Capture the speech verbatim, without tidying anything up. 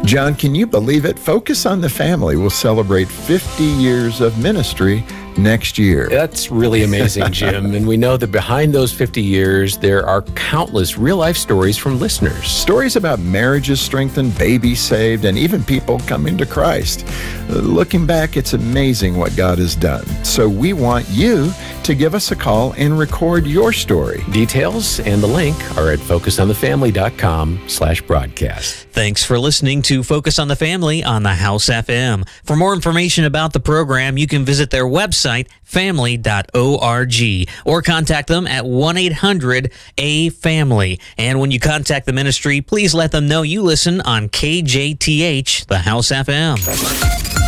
John, can you believe it? Focus on the Family will celebrate fifty years of ministry next year. That's really amazing, Jim. And we know that behind those fifty years, there are countless real-life stories from listeners. Stories about marriages strengthened, babies saved, and even people coming to Christ. Uh, Looking back, it's amazing what God has done. So we want you to give us a call and record your story. Details and the link are at focus on the family dot com slash broadcast. Thanks for listening to Focus on the Family on the House F M. For more information about the program, you can visit their website, family dot org, or contact them at one eight hundred A family. And when you contact the ministry, please let them know you listen on K J T H, the House F M.